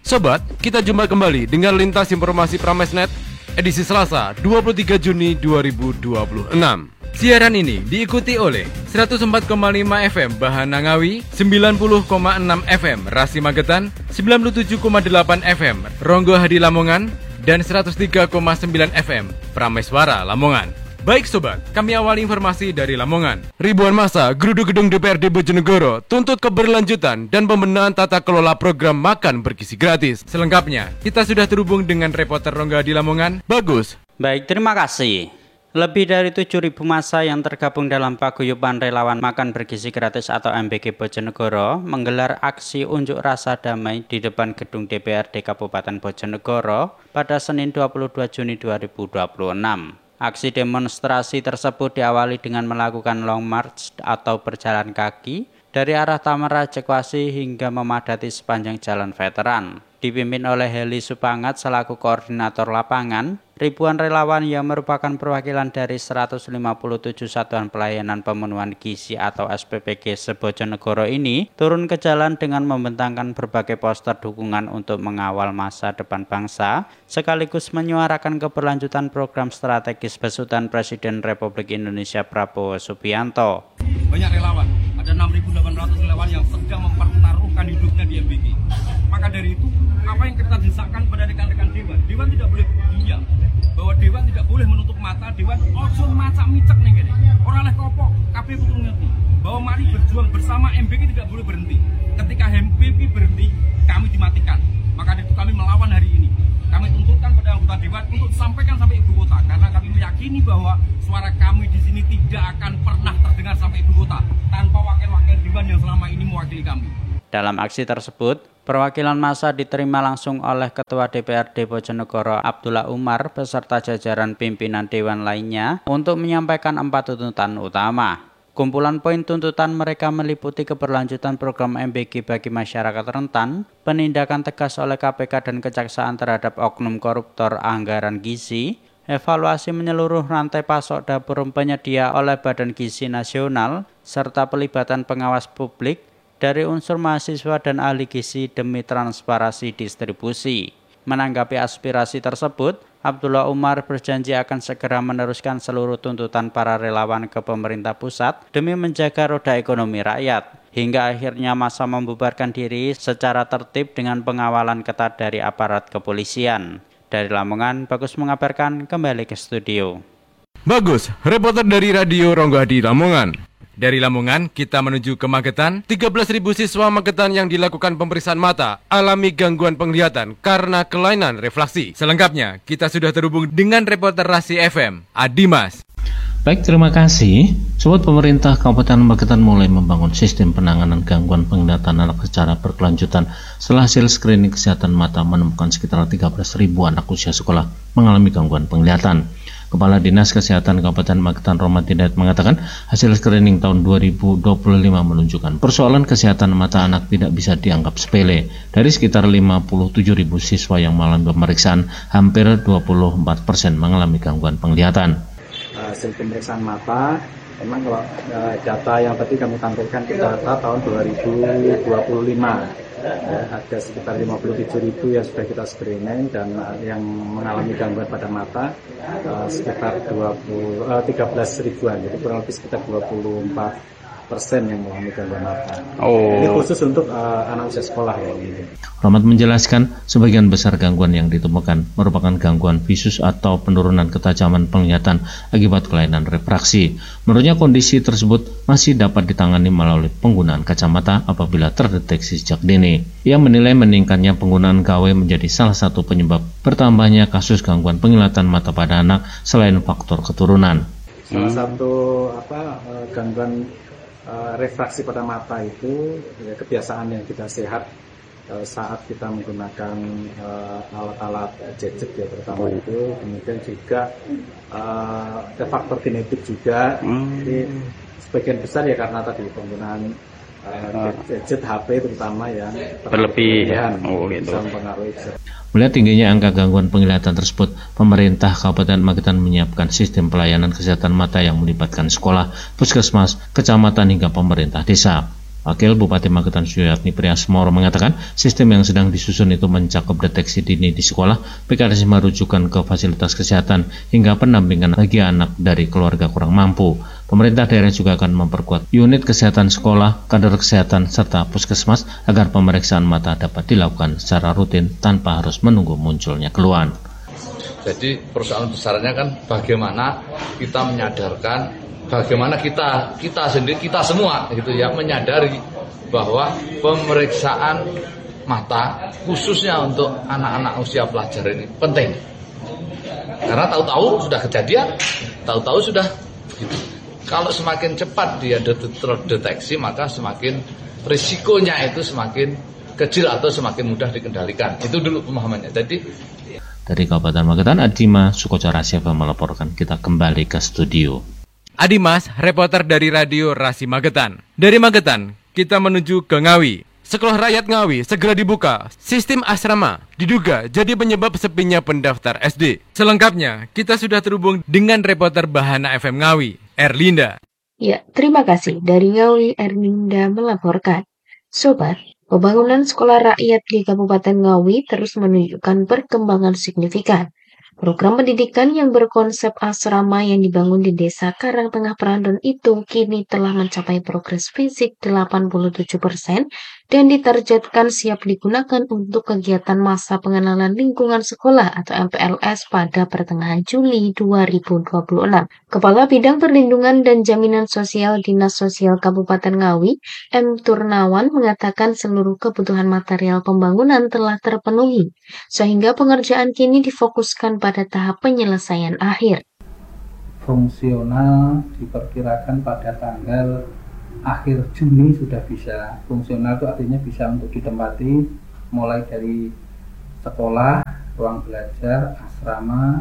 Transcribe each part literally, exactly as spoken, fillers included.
Sobat, kita jumpa kembali dengan Lintas Informasi Pramesnet edisi Selasa dua puluh tiga Juni dua ribu dua puluh enam. Siaran ini diikuti oleh seratus empat koma lima F M Bahana Ngawi, sembilan puluh koma enam F M Rasi Magetan, sembilan puluh tujuh koma delapan F M Ronggo Hadi Lamongan, dan seratus tiga koma sembilan F M Prameswara Lamongan. Baik sobat, kami awali informasi dari Lamongan. Ribuan massa geruduk gedung D P R D Bojonegoro tuntut keberlanjutan dan pembenahan tata kelola program makan bergizi gratis. Selengkapnya, kita sudah terhubung dengan reporter Ronggo Hadi Lamongan, Bagus. Baik, terima kasih. Lebih dari tujuh ribu massa yang tergabung dalam paguyuban relawan makan bergizi gratis atau M B G Bojonegoro menggelar aksi unjuk rasa damai di depan gedung D P R D Kabupaten Bojonegoro pada Senin dua puluh dua Juni dua ribu dua puluh enam. Aksi demonstrasi tersebut diawali dengan melakukan long march atau berjalan kaki dari arah Taman Rajakwasi hingga memadati sepanjang jalan veteran. Dipimpin oleh Heli Supangat selaku koordinator lapangan, ribuan relawan yang merupakan perwakilan dari seratus lima puluh tujuh Satuan Pelayanan Pemenuhan Gizi atau S P P G se-Bojonegoro ini turun ke jalan dengan membentangkan berbagai poster dukungan untuk mengawal masa depan bangsa, sekaligus menyuarakan keberlanjutan program strategis besutan Presiden Republik Indonesia Prabowo Subianto. Banyak relawan, ada enam ribu delapan ratus relawan yang sedang mempertaruhkan hidupnya di M B G. Maka dari itu, apa yang kita desakkan pada rekan-rekan Dewan, Dewan tidak boleh diam, bahwa Dewan tidak boleh menutup mata, Dewan ojo macak micek nih gini. Orang oleh kopok, K P U betul ngerti bahwa mari berjuang bersama, M B G tidak boleh berhenti. Ketika M B G berhenti, kami dimatikan. Maka dari itu kami melawan hari ini. Kami tuntutkan pada anggota Dewan untuk sampaikan sampai ibu kota, karena kami meyakini bahwa suara kami di sini tidak akan pernah terdengar sampai ibu kota tanpa wakil-wakil Dewan yang selama ini mewakili kami. Dalam aksi tersebut, perwakilan massa diterima langsung oleh Ketua D P R D Bojonegoro Abdullah Umar beserta jajaran pimpinan Dewan lainnya untuk menyampaikan empat tuntutan utama. Kumpulan poin tuntutan mereka meliputi keberlanjutan program M B G bagi masyarakat rentan, penindakan tegas oleh K P K dan Kejaksaan terhadap oknum koruptor anggaran gizi, evaluasi menyeluruh rantai pasok dapur penyedia oleh Badan Gizi Nasional, serta pelibatan pengawas publik dari unsur mahasiswa dan ahli gizi demi transparansi distribusi. Menanggapi aspirasi tersebut, Abdullah Umar berjanji akan segera meneruskan seluruh tuntutan para relawan ke pemerintah pusat demi menjaga roda ekonomi rakyat. Hingga akhirnya massa membubarkan diri secara tertib dengan pengawalan ketat dari aparat kepolisian. Dari Lamongan, Bagus mengabarkan, kembali ke studio. Bagus, reporter dari Radio Ronggo Hadi Lamongan. Dari Lamongan, kita menuju ke Magetan. tiga belas ribu siswa Magetan yang dilakukan pemeriksaan mata alami gangguan penglihatan karena kelainan refraksi. Selengkapnya, kita sudah terhubung dengan reporter Rasi F M, Adimas. Baik, terima kasih. Sobat, pemerintah Kabupaten Magetan mulai membangun sistem penanganan gangguan penglihatan anak secara berkelanjutan. Setelah hasil screening kesehatan mata menemukan sekitar tiga belas ribu anak usia sekolah mengalami gangguan penglihatan. Kepala Dinas Kesehatan Kabupaten Magetan Rohmat Hidayat mengatakan hasil screening tahun dua ribu dua puluh lima menunjukkan persoalan kesehatan mata anak tidak bisa dianggap sepele. Dari sekitar lima puluh tujuh ribu siswa yang mengalami pemeriksaan, hampir dua puluh empat persen mengalami gangguan penglihatan. Hasil pemeriksaan mata, memang kalau uh, data yang tadi kami tampilkan itu data tahun dua ribu dua puluh lima. Ya, ada sekitar lima puluh tujuh ribu yang sudah kita screening dan uh, yang mengalami gangguan pada mata uh, sekitar dua puluh, uh, tiga belas ribuan, jadi kurang lebih sekitar dua puluh empat persen yang mengalami gangguan mata. Oh. Ini khusus untuk uh, anak usia sekolah ya. Rohmat menjelaskan sebagian besar gangguan yang ditemukan merupakan gangguan visus atau penurunan ketajaman penglihatan akibat kelainan refraksi. Menurutnya kondisi tersebut masih dapat ditangani melalui penggunaan kacamata apabila terdeteksi sejak dini. Ia menilai meningkatnya penggunaan K W menjadi salah satu penyebab bertambahnya kasus gangguan penglihatan mata pada anak selain faktor keturunan. Salah satu apa gangguan uh, refraksi pada mata itu ya, kebiasaan yang tidak sehat saat kita menggunakan uh, alat-alat gadget ya terutama oh. itu, kemudian juga uh, ada faktor genetik juga. Hmm. Jadi sebagian besar ya karena tadi penggunaan uh, gadget H P terutama yang berlebihan oh, gitu. Bisa mempengaruhi. Melihat tingginya angka gangguan penglihatan tersebut, pemerintah Kabupaten Magetan menyiapkan sistem pelayanan kesehatan mata yang melibatkan sekolah, puskesmas, kecamatan hingga pemerintah desa. Wakil Bupati Magetan Suyatni Priasmoro mengatakan sistem yang sedang disusun itu mencakup deteksi dini di sekolah, mekanisme rujukan ke fasilitas kesehatan, hingga pendampingan bagi anak dari keluarga kurang mampu. Pemerintah daerah juga akan memperkuat unit kesehatan sekolah, kader kesehatan, serta puskesmas agar pemeriksaan mata dapat dilakukan secara rutin tanpa harus menunggu munculnya keluhan. Jadi persoalan besarnya kan bagaimana kita menyadarkan, bagaimana kita kita sendiri, kita semua gitu ya, menyadari bahwa pemeriksaan mata khususnya untuk anak-anak usia pelajar ini penting. Karena tahu-tahu sudah kejadian, tahu-tahu sudah gitu. Kalau semakin cepat dia terdeteksi, maka semakin risikonya itu semakin kecil atau semakin mudah dikendalikan. Itu dulu pemahamannya. Jadi dari Kabupaten Magetan, Adima Sukocara Siapa melaporkan. Kita kembali ke studio. Adimas, reporter dari Radio Rasi Magetan. Dari Magetan, kita menuju ke Ngawi. Sekolah Rakyat Ngawi segera dibuka. Sistem asrama diduga jadi penyebab sepinya pendaftar S D. Selengkapnya, kita sudah terhubung dengan reporter Bahana F M Ngawi, Erlinda. Ya, terima kasih. Dari Ngawi, Erlinda melaporkan. Sobat, pembangunan sekolah rakyat di Kabupaten Ngawi terus menunjukkan perkembangan signifikan. Program pendidikan yang berkonsep asrama yang dibangun di Desa Karangtengah Prandon itu kini telah mencapai progres fisik delapan puluh tujuh persen dan ditargetkan siap digunakan untuk kegiatan masa pengenalan lingkungan sekolah atau M P L S pada pertengahan Juli dua ribu dua puluh enam. Kepala Bidang Perlindungan dan Jaminan Sosial Dinas Sosial Kabupaten Ngawi, M. Turnawan, mengatakan seluruh kebutuhan material pembangunan telah terpenuhi, sehingga pengerjaan kini difokuskan pada tahap penyelesaian akhir. Fungsional diperkirakan pada tanggal akhir Juni sudah bisa. Fungsional itu artinya bisa untuk ditempati mulai dari sekolah, ruang belajar, asrama,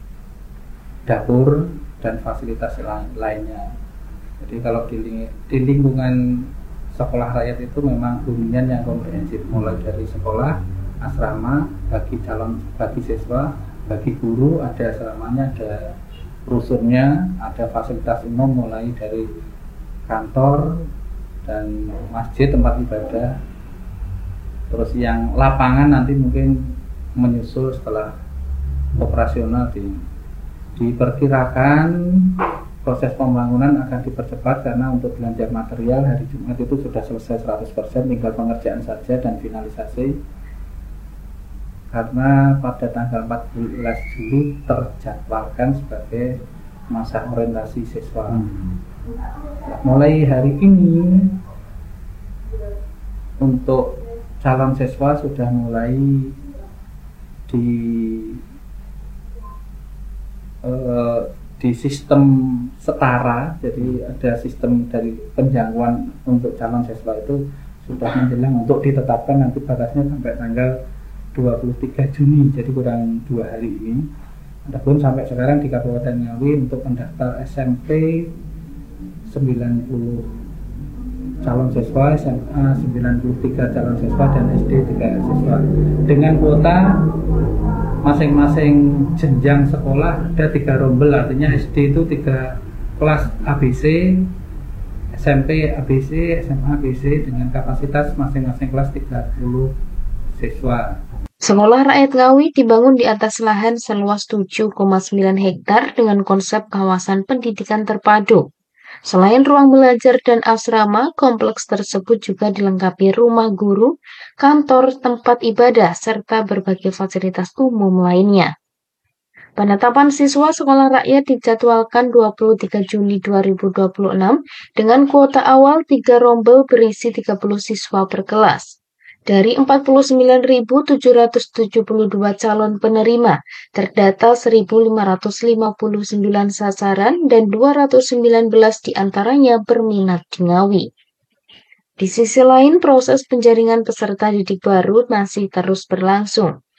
dapur, dan fasilitas lainnya. Jadi kalau di, di lingkungan sekolah rakyat itu memang hunian yang komprehensif, mulai dari sekolah, asrama bagi calon bagi siswa, bagi guru, ada asramanya, ada rusunnya, ada fasilitas umum mulai dari kantor dan masjid, tempat ibadah. Terus yang lapangan nanti mungkin menyusul setelah operasional. di, diperkirakan proses pembangunan akan dipercepat karena untuk belanja material hari Jumat itu sudah selesai seratus persen, tinggal pengerjaan saja dan finalisasi. Karena pada tanggal empat belas Juli terjadwalkan sebagai masa orientasi siswa. Hmm. Mulai hari ini untuk calon siswa sudah mulai di uh, di sistem setara, jadi ada sistem dari penjangkauan untuk calon siswa itu sudah menjelang untuk ditetapkan nanti batasnya sampai tanggal dua puluh tiga Juni, jadi kurang dua hari ini. Adapun sampai sekarang di Kabupaten Ngawi untuk pendaftar S M P sembilan puluh calon siswa, S M A sembilan puluh tiga calon siswa, dan S D tiga siswa. Dengan kuota masing-masing jenjang sekolah ada tiga rombel, artinya S D itu tiga kelas A B C, S M P A B C, S M A A B C dengan kapasitas masing-masing kelas tiga puluh siswa. Sekolah Rakyat Ngawi dibangun di atas lahan seluas tujuh koma sembilan hektar dengan konsep kawasan pendidikan terpadu. Selain ruang belajar dan asrama, kompleks tersebut juga dilengkapi rumah guru, kantor, tempat ibadah, serta berbagai fasilitas umum lainnya. Penetapan siswa sekolah rakyat dijadwalkan dua puluh tiga Juni dua ribu dua puluh enam dengan kuota awal tiga rombel berisi tiga puluh siswa per kelas. Dari empat puluh sembilan ribu tujuh ratus tujuh puluh dua calon penerima, terdata seribu lima ratus lima puluh sembilan sasaran dan dua ratus sembilan belas diantaranya berminat di Ngawi. Di sisi lain, proses penjaringan peserta didik baru masih terus berlangsung.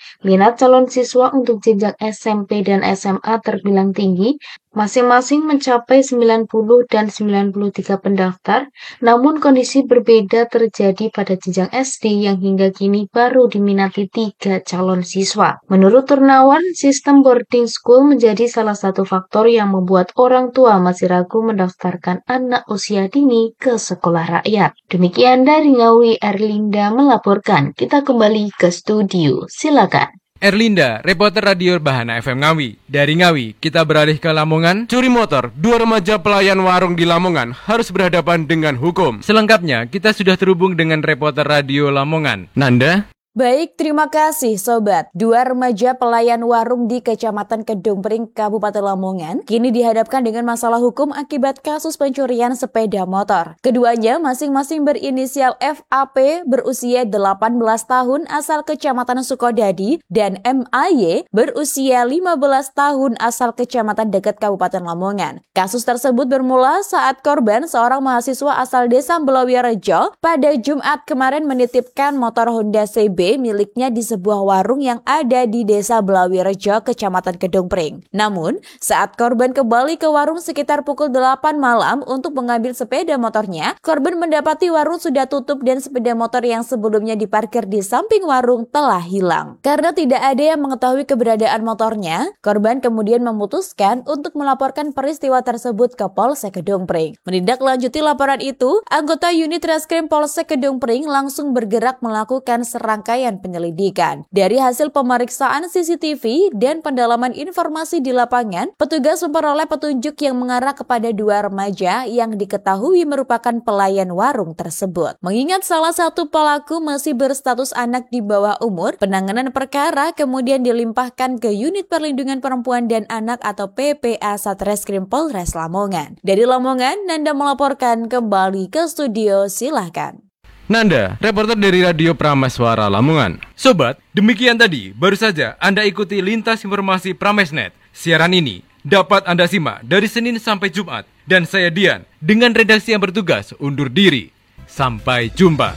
Minat calon siswa untuk jenjang S M P dan S M A terbilang tinggi, masing-masing mencapai sembilan puluh dan sembilan puluh tiga pendaftar, namun kondisi berbeda terjadi pada jenjang S D yang hingga kini baru diminati tiga calon siswa. Menurut Turnawan, sistem boarding school menjadi salah satu faktor yang membuat orang tua masih ragu mendaftarkan anak usia dini ke sekolah rakyat. Demikian dari Ngawi, Erlinda melaporkan. Kita kembali ke studio, silakan. Erlinda, reporter radio Bahana F M Ngawi. Dari Ngawi, kita beralih ke Lamongan. Curi motor, dua remaja pelayan warung di Lamongan harus berhadapan dengan hukum. Selengkapnya, kita sudah terhubung dengan reporter radio Lamongan, Nanda. Baik, terima kasih Sobat. Dua remaja pelayan warung di Kecamatan Kedung Pring, Kabupaten Lamongan, kini dihadapkan dengan masalah hukum akibat kasus pencurian sepeda motor. Keduanya masing-masing berinisial F A P berusia delapan belas tahun asal Kecamatan Sukodadi dan M A Y berusia lima belas tahun asal Kecamatan Dekat Kabupaten Lamongan. Kasus tersebut bermula saat korban seorang mahasiswa asal Desa Belawirejo pada Jumat kemarin menitipkan motor Honda C B miliknya di sebuah warung yang ada di Desa Belawirejo, Kecamatan Kedung Pring. Namun, saat korban kembali ke warung sekitar pukul delapan malam untuk mengambil sepeda motornya, korban mendapati warung sudah tutup dan sepeda motor yang sebelumnya diparkir di samping warung telah hilang. Karena tidak ada yang mengetahui keberadaan motornya, korban kemudian memutuskan untuk melaporkan peristiwa tersebut ke Polsek Kedung Pring. Menindaklanjuti laporan itu, anggota unit Reskrim Polsek Kedung Pring langsung bergerak melakukan serangkaian penyelidikan. Dari hasil pemeriksaan C C T V dan pendalaman informasi di lapangan, petugas memperoleh petunjuk yang mengarah kepada dua remaja yang diketahui merupakan pelayan warung tersebut. Mengingat salah satu pelaku masih berstatus anak di bawah umur, penanganan perkara kemudian dilimpahkan ke Unit Perlindungan Perempuan dan Anak atau P P A Satreskrim Polres Lamongan. Dari Lamongan, Nanda melaporkan kembali ke studio, silahkan. Nanda, reporter dari Radio Prameswara Lamongan. Sobat, demikian tadi baru saja Anda ikuti lintas informasi Pramesnet. Siaran ini dapat Anda simak dari Senin sampai Jumat. Dan saya Dian, dengan redaksi yang bertugas undur diri. Sampai jumpa.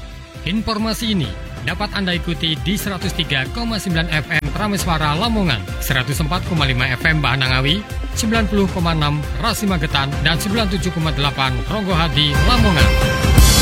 Informasi ini dapat Anda ikuti di seratus tiga koma sembilan F M Prameswara Lamongan, seratus empat koma lima F M Bahana Ngawi, sembilan puluh koma enam Rasi Magetan, dan sembilan puluh tujuh koma delapan Ronggohadi Lamongan.